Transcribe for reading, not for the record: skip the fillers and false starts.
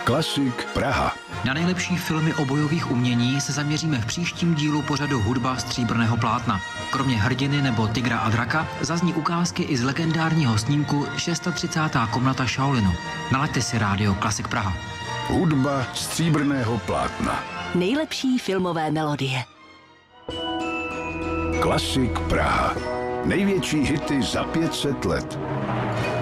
Klasik Praha. Na nejlepší filmy o bojových umění se zaměříme v příštím dílu pořadu Hudba stříbrného plátna. Kromě Hrdiny nebo Tygra a draka zazní ukázky i z legendárního snímku 630. komnata Shaolinu. Nalaďte si rádio Klasik Praha. Hudba stříbrného plátna. Nejlepší filmové melodie. Klasik Praha. Největší hity za 500 let.